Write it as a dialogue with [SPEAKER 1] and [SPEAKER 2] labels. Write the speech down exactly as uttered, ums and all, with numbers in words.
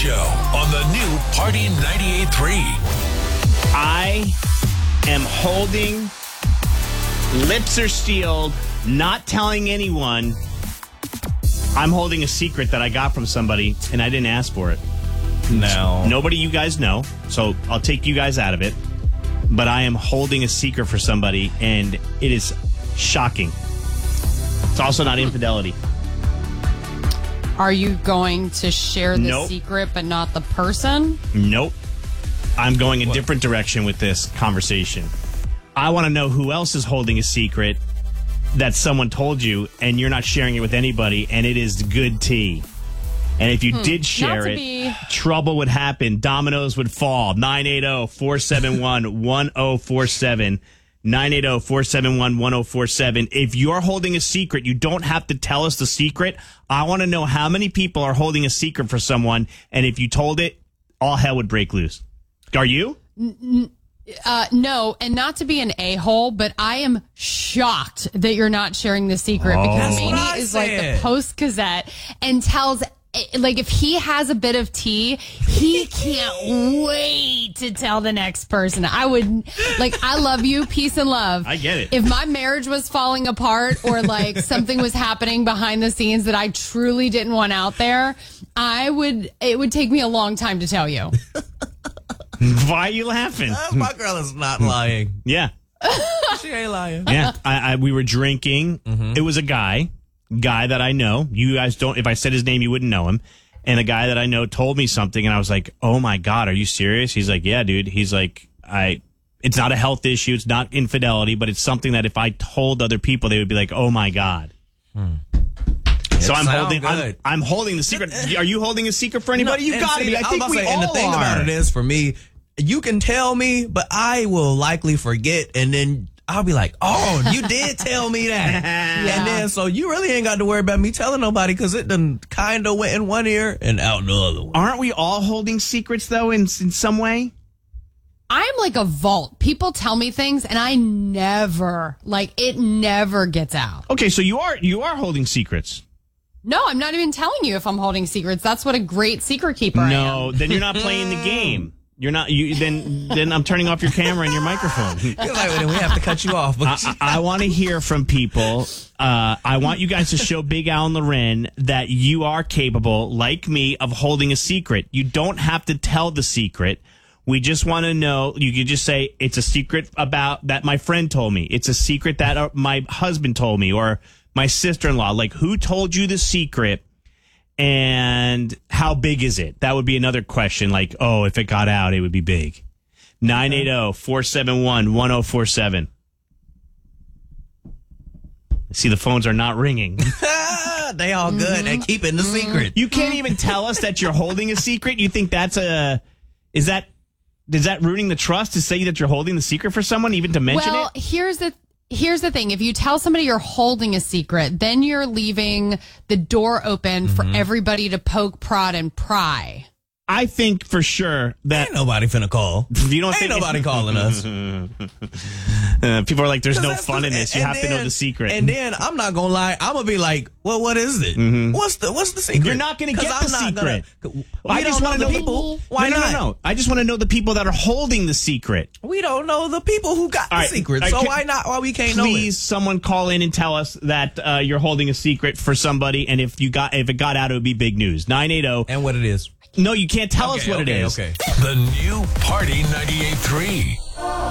[SPEAKER 1] Show on the new Party ninety-eight point three.
[SPEAKER 2] I am holding, lips are sealed, not telling anyone. I'm holding a secret that I got from somebody, and I didn't ask for it.
[SPEAKER 3] No.
[SPEAKER 2] Nobody you guys know, so I'll take you guys out of it. But I am holding a secret for somebody, and it is shocking. It's also not infidelity.
[SPEAKER 4] Are you going to share the
[SPEAKER 2] Nope.
[SPEAKER 4] secret but not the person?
[SPEAKER 2] Nope. I'm going a
[SPEAKER 3] What?
[SPEAKER 2] different direction with this conversation. I want to know who else is holding a secret that someone told you and you're not sharing it with anybody, and it is good tea. And if you did share
[SPEAKER 4] to
[SPEAKER 2] it,
[SPEAKER 4] be-
[SPEAKER 2] trouble would happen. Dominoes would fall. nine eight zero, four seven one, one zero four seven. nine eight zero, four seven one, one zero four seven. If you're holding a secret, you don't have to tell us the secret. I want to know how many people are holding a secret for someone, and if you told it, all hell would break loose. Are you?
[SPEAKER 4] Uh, no, and not to be an a-hole, but I am shocked that you're not sharing the secret because
[SPEAKER 3] That's what
[SPEAKER 4] Manny
[SPEAKER 3] I
[SPEAKER 4] is like the
[SPEAKER 3] said.
[SPEAKER 4] Post-Gazette and tells, like, if he has a bit of tea, he can't wait to tell the next person. I would, like, I love you, peace and love.
[SPEAKER 2] I get it.
[SPEAKER 4] If my marriage was falling apart or, like, something was happening behind the scenes that I truly didn't want out there, I would, it would take me a long time to tell you.
[SPEAKER 2] Why are you laughing?
[SPEAKER 3] Uh, my girl is not lying.
[SPEAKER 2] Yeah.
[SPEAKER 3] She ain't lying.
[SPEAKER 2] Yeah. I, I, we were drinking.
[SPEAKER 3] Mm-hmm.
[SPEAKER 2] It was a guy, guy that I know. You guys don't, if I said his name, you wouldn't know him. And a guy that I know told me something, and I was like, oh my God, are you serious? He's like, yeah, dude. He's like, I, it's not a health issue. It's not infidelity, but it's something that if I told other people, they would be like, oh my God.
[SPEAKER 3] Hmm.
[SPEAKER 2] So
[SPEAKER 3] It
[SPEAKER 2] I'm
[SPEAKER 3] sound
[SPEAKER 2] holding, I'm,
[SPEAKER 3] good.
[SPEAKER 2] I'm holding the secret. Are you holding a secret for anybody? You
[SPEAKER 3] And
[SPEAKER 2] got to
[SPEAKER 3] see,
[SPEAKER 2] be. I
[SPEAKER 3] was
[SPEAKER 2] think
[SPEAKER 3] about
[SPEAKER 2] we
[SPEAKER 3] to say,
[SPEAKER 2] all
[SPEAKER 3] And the thing
[SPEAKER 2] are.
[SPEAKER 3] about it is, for me, you can tell me, but I will likely forget, and then I'll be like, oh, you did tell me that. And then, so you really ain't got to worry about me telling nobody, because it done kind of went in one ear and out the other one.
[SPEAKER 2] Aren't we all holding secrets, though, in, in some way?
[SPEAKER 4] I'm like a vault. People tell me things and I never, like, it never gets out.
[SPEAKER 2] Okay, so you are you are holding secrets.
[SPEAKER 4] No, I'm not even telling you if I'm holding secrets. That's what a great secret keeper I am.
[SPEAKER 2] No, then you're not playing the game. You're not. You then. Then I'm turning off your camera and your microphone.
[SPEAKER 3] You're like, well, then we have to cut you off. But
[SPEAKER 2] I, I want to hear from people. Uh, I want you guys to show Big Al and Loren that you are capable, like me, of holding a secret. You don't have to tell the secret. We just want to know. You can just say it's a secret about that my friend told me. It's a secret that uh, my husband told me, or my sister-in-law. Like, who told you the secret? And how big is it? That would be another question. Like, oh, if it got out, it would be big. nine eight zero, four seven one, one zero four seven. See, the phones are not ringing.
[SPEAKER 3] they all good at keeping the secret.
[SPEAKER 2] You can't even tell us that you're holding a secret. You think that's a... Is that... Is that ruining the trust to say that you're holding the secret for someone, even to mention
[SPEAKER 4] well,
[SPEAKER 2] it?
[SPEAKER 4] here's the here's the thing. If you tell somebody you're holding a secret, then you're leaving the door open for everybody to poke, prod, and pry.
[SPEAKER 2] I think for sure that...
[SPEAKER 3] Ain't nobody finna call.
[SPEAKER 2] You don't
[SPEAKER 3] Ain't
[SPEAKER 2] think
[SPEAKER 3] nobody calling us.
[SPEAKER 2] Uh, people are like, there's no
[SPEAKER 3] That's
[SPEAKER 2] fun
[SPEAKER 3] the-
[SPEAKER 2] in this. You
[SPEAKER 3] and
[SPEAKER 2] have to know
[SPEAKER 3] then-
[SPEAKER 2] the secret.
[SPEAKER 3] And then I'm not gonna lie, I'm gonna be like, well, what is it? What's the what's the secret?
[SPEAKER 2] You're not going to
[SPEAKER 3] 'Cause
[SPEAKER 2] get
[SPEAKER 3] I'm
[SPEAKER 2] the
[SPEAKER 3] not
[SPEAKER 2] secret.
[SPEAKER 3] Gonna, we
[SPEAKER 2] I just
[SPEAKER 3] don't
[SPEAKER 2] want
[SPEAKER 3] know
[SPEAKER 2] to
[SPEAKER 3] the
[SPEAKER 2] know
[SPEAKER 3] people. Why
[SPEAKER 2] no, no,
[SPEAKER 3] not?
[SPEAKER 2] No, no, I just want to know the people that are holding the secret.
[SPEAKER 3] We don't know the people who got
[SPEAKER 2] All
[SPEAKER 3] the
[SPEAKER 2] right,
[SPEAKER 3] secret.
[SPEAKER 2] all right,
[SPEAKER 3] So
[SPEAKER 2] can-
[SPEAKER 3] why not? Why we can't know
[SPEAKER 2] Please,
[SPEAKER 3] it?
[SPEAKER 2] someone call in and tell us that uh, you're holding a secret for somebody, and if you got if it got out, it would be big news. nine eight zero.
[SPEAKER 3] And what it is?
[SPEAKER 2] No, you can't tell us
[SPEAKER 3] Okay,
[SPEAKER 2] what
[SPEAKER 3] okay,
[SPEAKER 2] it is.
[SPEAKER 3] Okay.
[SPEAKER 1] The new Party ninety-eight point three.